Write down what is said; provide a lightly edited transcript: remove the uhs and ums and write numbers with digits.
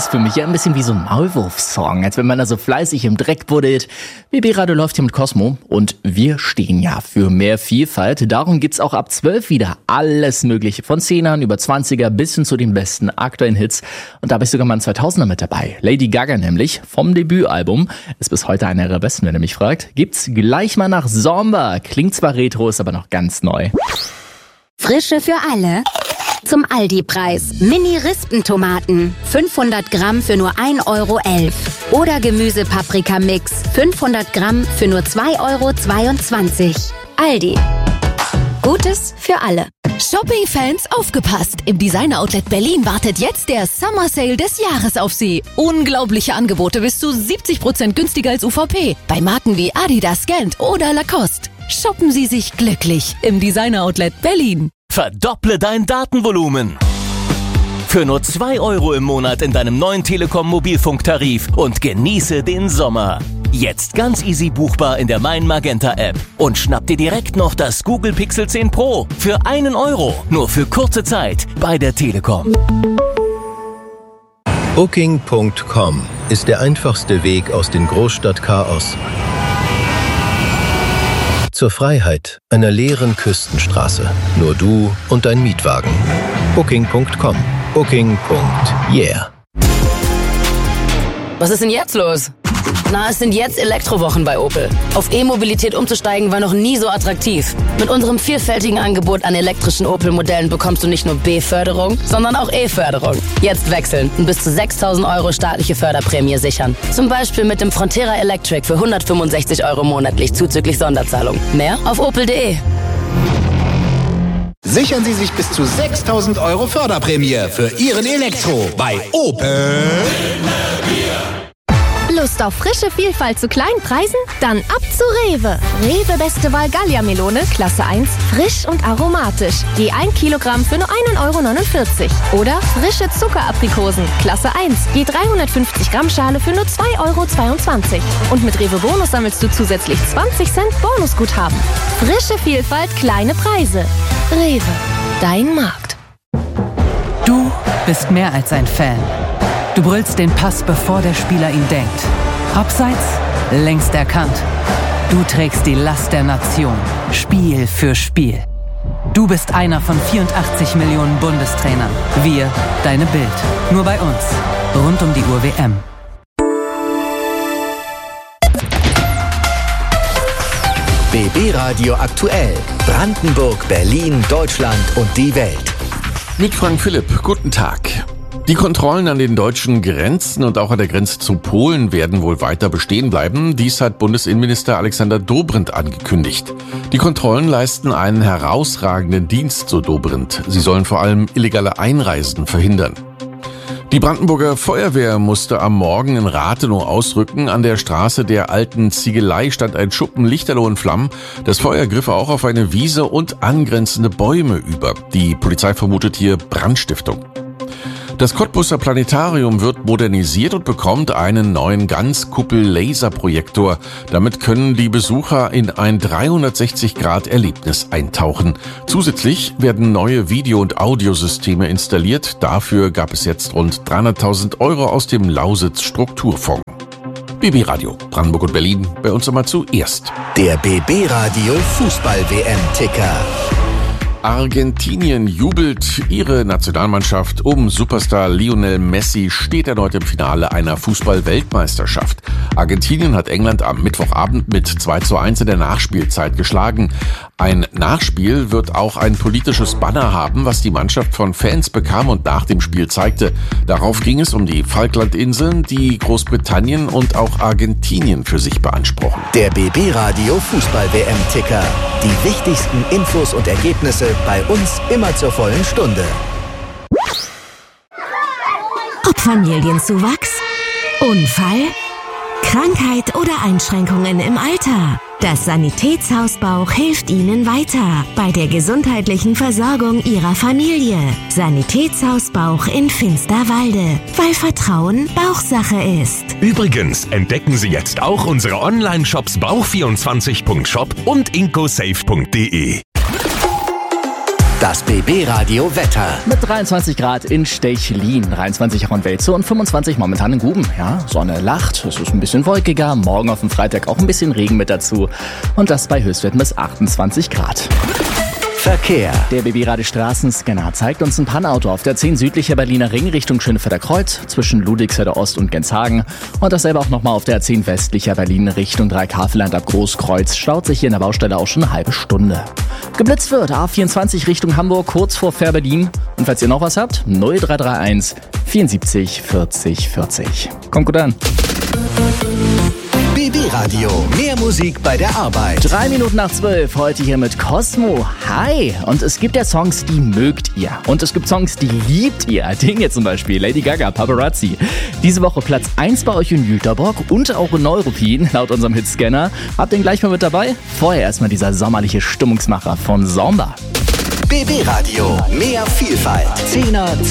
ist für mich ja ein bisschen wie so ein Maulwurf-Song, als wenn man da so fleißig im Dreck buddelt. BB Radio läuft hier mit Cosmo und wir stehen ja für mehr Vielfalt. Darum gibt's auch ab 12 wieder alles Mögliche. Von 10ern über 20er bis hin zu den besten aktuellen Hits. Und da habe ich sogar mal einen 2000er mit dabei. Lady Gaga nämlich, vom Debütalbum. Ist bis heute einer ihrer besten, wenn ihr mich fragt. Gibt's gleich mal nach Zomba. Klingt zwar retro, ist aber noch ganz neu. Frische für alle. Zum Aldi-Preis. Mini-Rispentomaten. 500 Gramm für nur 1,11 Euro. Oder Gemüse-Paprika-Mix. 500 Gramm für nur 2,22 Euro. Aldi. Gutes für alle. Shopping-Fans, aufgepasst! Im Designer-Outlet Berlin wartet jetzt der Summer Sale des Jahres auf Sie. Unglaubliche Angebote bis zu 70% günstiger als UVP. Bei Marken wie Adidas, Gant oder Lacoste. Shoppen Sie sich glücklich im Designer-Outlet Berlin. Verdopple dein Datenvolumen. Für nur 2 Euro im Monat in deinem neuen Telekom-Mobilfunktarif und genieße den Sommer. Jetzt ganz easy buchbar in der Mein Magenta App. Und schnapp dir direkt noch das Google Pixel 10 Pro für 1 Euro. Nur für kurze Zeit bei der Telekom. Booking.com ist der einfachste Weg aus dem Großstadtchaos zur Freiheit einer leeren Küstenstraße. Nur du und dein Mietwagen. Booking.com. Booking.yeah. Was ist denn jetzt los? Na, es sind jetzt Elektrowochen bei Opel. Auf E-Mobilität umzusteigen war noch nie so attraktiv. Mit unserem vielfältigen Angebot an elektrischen Opel-Modellen bekommst du nicht nur B-Förderung, sondern auch E-Förderung. Jetzt wechseln und bis zu 6.000 Euro staatliche Förderprämie sichern. Zum Beispiel mit dem Frontera Electric für 165 Euro monatlich zuzüglich Sonderzahlung. Mehr auf opel.de. Sichern Sie sich bis zu 6.000 Euro Förderprämie für Ihren Elektro bei Opel. Lust auf frische Vielfalt zu kleinen Preisen? Dann ab zu Rewe. Rewe Beste Wahl Gallia-Melone, Klasse 1, frisch und aromatisch. Je 1 Kilogramm für nur 1,49 Euro. Oder frische Zuckeraprikosen, Klasse 1, je 350 Gramm Schale für nur 2,22 Euro. Und mit Rewe Bonus sammelst du zusätzlich 20 Cent Bonusguthaben. Frische Vielfalt, kleine Preise. Rewe, dein Markt. Du bist mehr als ein Fan. Du brüllst den Pass, bevor der Spieler ihn denkt. Abseits? Längst erkannt. Du trägst die Last der Nation. Spiel für Spiel. Du bist einer von 84 Millionen Bundestrainern. Wir, deine Bild. Nur bei uns. Rund um die Uhr WM. BB Radio aktuell. Brandenburg, Berlin, Deutschland und die Welt. Mit Frank Philipp. Guten Tag. Die Kontrollen an den deutschen Grenzen und auch an der Grenze zu Polen werden wohl weiter bestehen bleiben. Dies hat Bundesinnenminister Alexander Dobrindt angekündigt. Die Kontrollen leisten einen herausragenden Dienst, so Dobrindt. Sie sollen vor allem illegale Einreisen verhindern. Die Brandenburger Feuerwehr musste am Morgen in Rathenow ausrücken. An der Straße der alten Ziegelei stand ein Schuppen lichterloh in Flammen. Das Feuer griff auch auf eine Wiese und angrenzende Bäume über. Die Polizei vermutet hier Brandstiftung. Das Cottbuser Planetarium wird modernisiert und bekommt einen neuen Ganzkuppel-Laserprojektor. Damit können die Besucher in ein 360-Grad-Erlebnis eintauchen. Zusätzlich werden neue Video- und Audiosysteme installiert. Dafür gab es jetzt rund 300.000 Euro aus dem Lausitz-Strukturfonds. BB Radio, Brandenburg und Berlin, bei uns immer zuerst. Der BB Radio Fußball-WM-Ticker. Argentinien jubelt. Ihre Nationalmannschaft um Superstar Lionel Messi steht erneut im Finale einer Fußball-Weltmeisterschaft. Argentinien hat England am Mittwochabend mit 2:1 in der Nachspielzeit geschlagen. Ein Nachspiel wird auch ein politisches Banner haben, was die Mannschaft von Fans bekam und nach dem Spiel zeigte. Darauf ging es um die Falklandinseln, die Großbritannien und auch Argentinien für sich beanspruchen. Der BB Radio Fußball-WM-Ticker. Die wichtigsten Infos und Ergebnisse bei uns immer zur vollen Stunde. Ob Familienzuwachs, Unfall, Krankheit oder Einschränkungen im Alter. Das Sanitätshaus Bauch hilft Ihnen weiter bei der gesundheitlichen Versorgung Ihrer Familie. Sanitätshaus Bauch in Finsterwalde, weil Vertrauen Bauchsache ist. Übrigens entdecken Sie jetzt auch unsere Online-Shops bauch24.shop und incosafe.de. Das BB Radio Wetter. Mit 23 Grad in Stechlin, 23 auch in Welzow und 25 momentan in Guben. Ja, Sonne lacht, es ist ein bisschen wolkiger, morgen auf dem Freitag auch ein bisschen Regen mit dazu. Und das bei Höchstwerten bis 28 Grad. Verkehr. Der BB Radio Straßenscanner zeigt uns ein Pannauto auf der 10 südlicher Berliner Ring Richtung Schönefelder Kreuz zwischen Ludwigsfelde Ost und Genshagen. Und dasselbe auch nochmal auf der 10 westlicher Berlin Richtung Dreikafelland ab Großkreuz. Staut sich hier in der Baustelle auch schon eine halbe Stunde. Geblitzt wird A24 Richtung Hamburg kurz vor Fähr-Berlin. Und falls ihr noch was habt, 0331 74 40 40. Kommt gut an. BB Radio, mehr Musik bei der Arbeit. 3 Minuten nach 12, heute hier mit Cosmo. Hi! Und es gibt ja Songs, die mögt ihr. Und es gibt Songs, die liebt ihr. Den hier zum Beispiel, Lady Gaga, Paparazzi. Diese Woche Platz 1 bei euch in Jüterbock und auch in Neuruppin, laut unserem Hitscanner. Habt den gleich mal mit dabei? Vorher erstmal dieser sommerliche Stimmungsmacher von Samba. BB Radio, mehr Vielfalt. 10er